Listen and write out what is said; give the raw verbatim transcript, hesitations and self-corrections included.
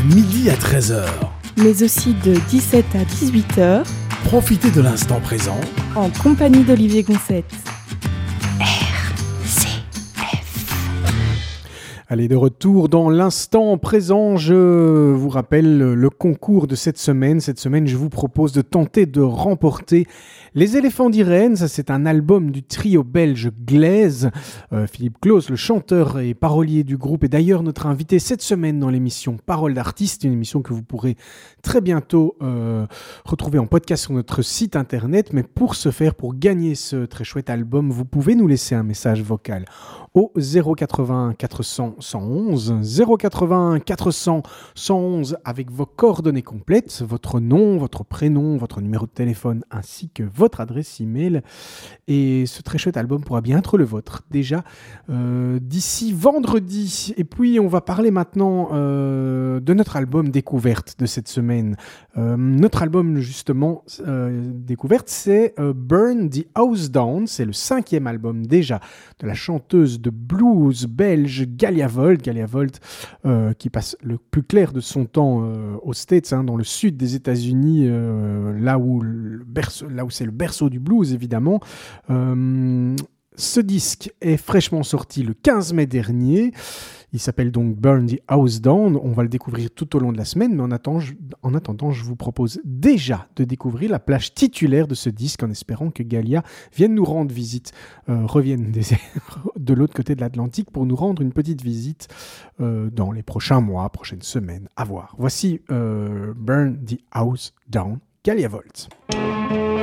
midi à treize heures. Mais aussi de dix-sept à dix-huit heures. Profitez de l'instant présent en compagnie d'Olivier Gonçette. Allez, de retour dans l'instant présent, je vous rappelle le concours de cette semaine. Cette semaine, je vous propose de tenter de remporter Les éléphants d'Irène. Ça, c'est un album du trio belge Glaise. Euh, Philippe Claus, le chanteur et parolier du groupe, est d'ailleurs notre invité cette semaine dans l'émission Paroles d'artistes, une émission que vous pourrez très bientôt euh, retrouver en podcast sur notre site internet. Mais pour ce faire, pour gagner ce très chouette album, vous pouvez nous laisser un message vocal au zéro quatre-vingts quatre cents cent onze, zéro quatre-vingts quatre cents cent onze avec vos coordonnées complètes, votre nom, votre prénom, votre numéro de téléphone ainsi que votre adresse email. Et ce très chouette album pourra bien être le vôtre déjà euh, d'ici vendredi. Et puis on va parler maintenant euh, de notre album découverte de cette semaine. Euh, notre album justement euh, découverte, c'est euh, Burn the House Down. C'est le cinquième album déjà de la chanteuse de blues belge Galia Volt, Galia Volt euh, qui passe le plus clair de son temps euh, aux States, hein, dans le sud des États-Unis, euh, là où le berceau, là où c'est le berceau du blues évidemment. Euh, ce disque est fraîchement sorti le quinze mai dernier. Il s'appelle donc Burn the House Down. On va le découvrir tout au long de la semaine, mais en attendant, je, en attendant, je vous propose déjà de découvrir la plage titulaire de ce disque en espérant que Galia vienne nous rendre visite, euh, revienne des, de l'autre côté de l'Atlantique pour nous rendre une petite visite euh, dans les prochains mois, prochaines semaines. À voir. Voici euh, Burn the House Down, Galia Volt.